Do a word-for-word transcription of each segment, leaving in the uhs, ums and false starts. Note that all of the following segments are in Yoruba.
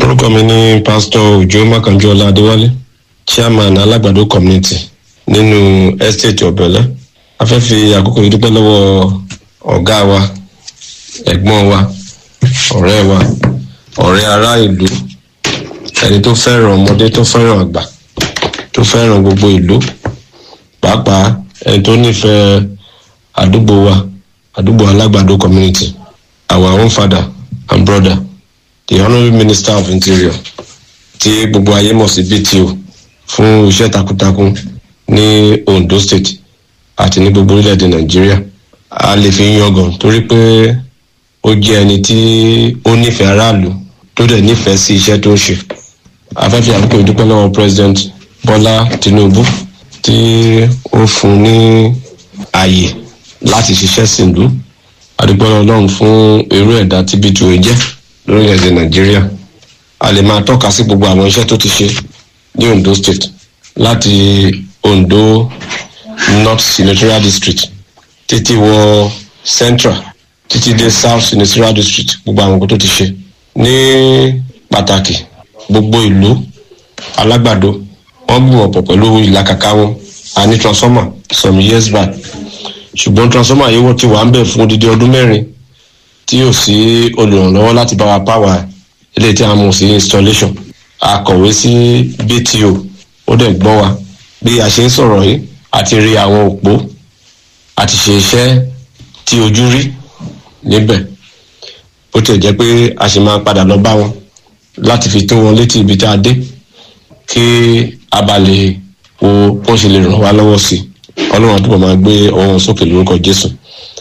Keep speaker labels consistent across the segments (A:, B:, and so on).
A: Orúkọ mi ni Pastor Ojo Makanjuola Adéwálé, Chairman Alágbàdo Community nínú Estate Ọ̀bẹ̀lẹ̀. A fẹ́ fi àkókò yìí dúpẹ́ lọ́wọ́ ọ̀gá wa, ẹ̀gbọ́n wa, ọ̀rẹ́ wa, ọ̀rẹ́ ará ìlú, ẹni tó fẹ́ràn ọmọdé, tó fẹ́ràn àgbà, tó fẹ́ràn gbogbo ìlú, pàápàá ẹni tó nífẹ̀ẹ́ àdúgbò wa, àdúgbò Alágbàdo Community, our own father and brother, the Honorable Minister of Interior, tí gbogbo ayé mọ̀ sí B T O, fún iṣẹ́ takuntakun ní Ondo State àti ní gbogbo orílẹ̀-èdè Nàìjíríà. A lè fi yangàn torí pé ó jẹ́ ẹni tí ó nífẹ̀ẹ́ aráàlú tó dẹ̀ nífẹ̀ẹ́ sí iṣẹ́ tó ń ṣe. A fẹ́ fi àkókò ìdúpẹ́ lọ́wọ́ President Bọ́lá Tinubu tí ó fún ní ààyè láti ṣiṣẹ́ sílùú. A dúpẹ́ lọ́wọ́ Ọlọ́run fún irú ẹ̀dá tí B T O jẹ́ lórílẹ̀-èdè Nàìjíríà. A lè máa tọ́ka sí gbogbo àwọn iṣẹ́ tó ti ṣe ní Ondo State, láti Ondo North Senatorial District títí wọ Central títí dé South Senatorial District, gbogbo àwọn nǹkan tó ti ṣe. Ní pàtàkì, gbogbo ìlú Alágbàdo wọ́n gbìmọ̀ pọ̀ pẹ̀lú ìlàkàkà wọn. A ní transformer some years back, ṣùgbọ́n transformer yìí wọ́n ti wà ń bẹ̀ fún odidi ọdún mẹ́rin tí yóò sí olùrànlọ́wọ́ láti bá wa power eléyìí tí a mọ̀ sí installation. A kọ̀wé sí B T O, ó dẹ̀ gbọ́ wa. Bí a ṣe ń sọ̀rọ̀ yìí, a ti rí àwọn òpó, a ti ṣe iṣẹ́ tí ojú rí níbẹ̀. Ó ti jẹ́ pé a ṣe máa padà lọ bá wọn láti fi tó wọn létí ibi tí a dé, kí a bá lè wo bó ṣe lè ràn wá lọ́wọ́ sí. Ọlọ́run àdúgbò máa gbé ọwọ́ wọn sókè lórúkọ Jésù.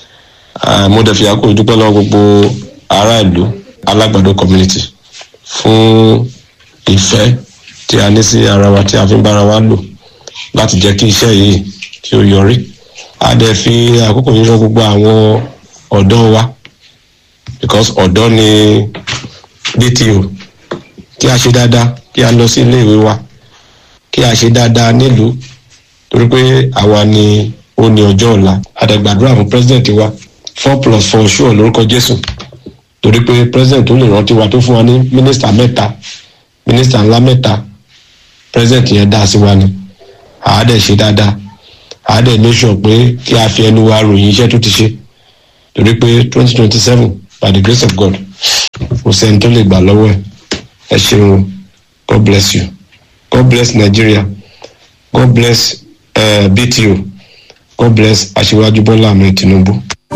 A: Mo dẹ̀ fi àkókò ìdúpẹ́ lọ́wọ́ gbogbo ará ìlú Alágbàdo Community fún ìfẹ́ tí a ní sí ara wa, tí a fi ń bára wa lò láti jẹ́ kí iṣẹ́ yìí kí ó yọrí. A dẹ̀ fi àkókò yìí rán gbogbo àwọn ọ̀dọ́ wa, because ọ̀dọ́ ni B T O, kí a ṣe dáadáa, kí a lọ sí ilé ìwé wa, kí a ṣe dáadáa nílùú, torí pé àwa ni ó ní ọjọ́ ọ̀la. A dẹ̀ gbàdúrà fún president wa four plus four sure lórúkọ Jésù, torí pé president tó lè rántí wa, tó fún wa ní mínísítà mẹ́ta, mínísítà ńlá mẹ́ta, president yẹn dá sí wa ni. A dẹ̀ ṣe dáadáa, a dẹ̀ make sure pé kí a fi ẹnu wa ròyìn iṣẹ́ tó ti ṣe, torí pé twenty twenty-seven by the grace of God kò sẹ́ni tó lè gbà lọ́wọ́ ẹ̀. Ẹ ṣeun. God bless you. God bless Nigeria. God bless uh, B T O. God bless Aṣíwájú Bọ́lá Ahmed Tinubu.